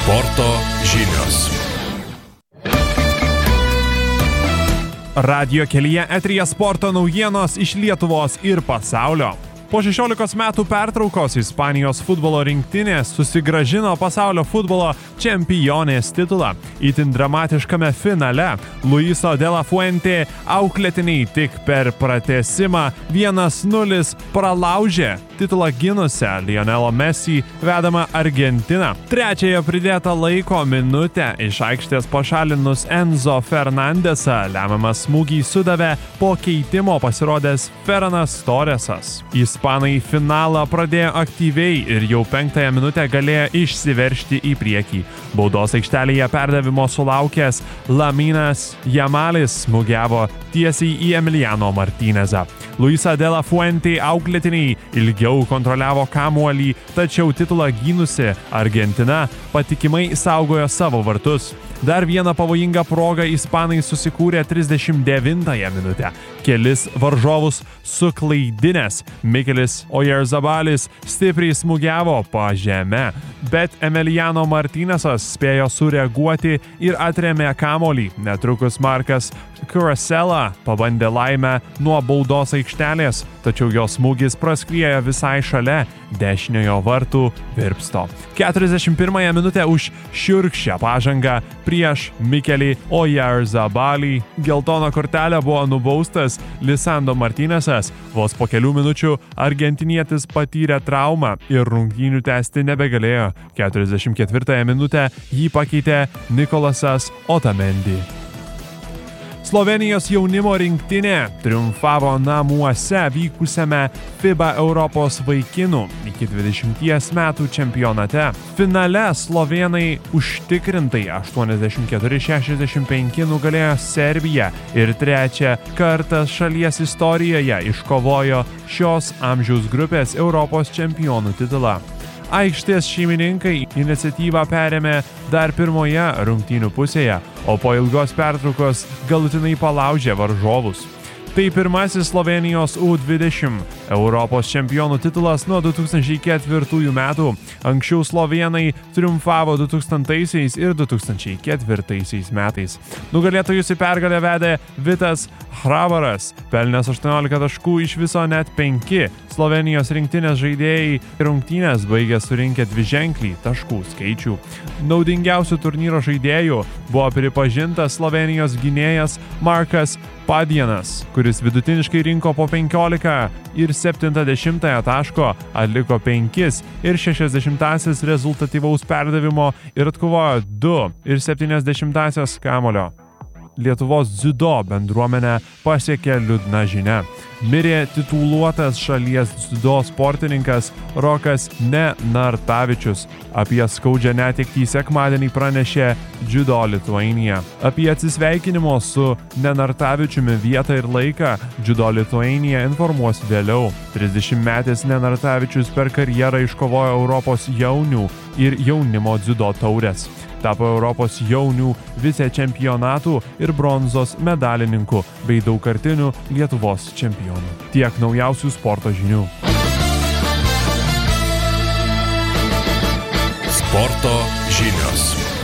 Sporto žinios. Radijo kelyje eteryje sporto naujienos iš Lietuvos ir pasaulio. Po 16 metų pertraukos Ispanijos futbolo rinktinė susigrąžino pasaulio futbolo čempionės titulą. Itin dramatiškame finale Luiso de la Fuente auklėtiniai tik per pratęsimą 1-0 pralaužė titulą ginusią Lionelo Messi vedamą Argentiną. Trečiąją pridėtą laiko minutę iš aikštės pašalinus Enzo Fernandesą lemiamą smūgį sudavė po keitimo pasirodęs Ferranas Torresas. Ispanai finalą pradėjo aktyviai ir jau 5-ąją minutę galėjo išsiveržti į priekį. Baudos aikštelėje perdavimo sulaukęs Laminas Jamalis smūgiavo tiesiai į Emiliano Martinezą. Luisa de la Fuente auklėtiniai ilgiau kontroliavo kamuolį, tačiau titulą gynusi Argentina patikimai saugojo savo vartus. Dar vieną pavojingą progą ispanai susikūrė 39-ąją minutę. Kelis varžovus suklaidinęs Mikelis Oyarzabalis stipriai smūgiavo po žemę, bet Emiliano Martinezas spėjo sureaguoti ir atrėmė kamuolį. Netrukus Markas Kurasela pabandė laimę nuo baudos aikštelės, tačiau jo smūgis praskriejo visai šalia dešiniojo vartų virpsto. 41-ąją minutę už šiurkščią pažangą prieš Mikelį Oyarzabalį geltoną kortelę buvo nubaustas Lisandro Martinezas. Vos po kelių minučių argentinietis patyrė traumą ir rungtynių tęsti nebegalėjo. 44-ąją minutę jį pakeitė Nikolasas Otamendi. Slovėnijos jaunimo rinktinė triumfavo namuose vykusiame FIBA Europos vaikinų iki 20 metų čempionate. Finale slovėnai užtikrintai 84-65 nugalėjo Serbiją ir trečią kartą šalies istorijoje iškovojo šios amžiaus grupės Europos čempionų titulą. Aikštės šeimininkai iniciatyvą perėmė dar pirmoje rungtynių pusėje, o po ilgos pertraukos galutinai palaužė varžovus. Tai pirmasis Slovėnijos U20 Europos čempionų titulas nuo 2004 metų. Anksčiau slovėnai triumfavo 2000 ir 2004 metais. Nugalėtojus į pergalę vedė Vitas Hravaras, pelnęs 18 taškų iš viso net 5. Slovėnijos rinktinės žaidėjai rungtynės baigė surinkę dviženklį taškų skaičių. Naudingiausių turnyro žaidėjų buvo pripažintas Slovėnijos gynėjas Markas Padienas, kuris vidutiniškai rinko po 15 ir 70 taško, atliko 5 ir 60 rezultatyvaus perdavimo ir atkovojo 2 ir 70 kamulio. Lietuvos dziudo bendruomenę pasiekė liūdna žinia. Mirė tituluotas šalies dziudo sportininkas Rokas Nenartavičius. Apie skaudžią netektį sekmadienį pranešė Dziudo Lithuania. Apie atsisveikinimo su Nenartavičiumi vietą ir laiką Dziudo Lithuania informuos vėliau. 30-metis Nenartavičius per karjerą iškovojo Europos jaunių ir jaunimo dziudo taures. Tapo Europos jaunių vicečempionatų ir bronzos medalininkų bei daugkartinių Lietuvos čempionų. Tiek naujausių sporto žinių. Sporto žinios.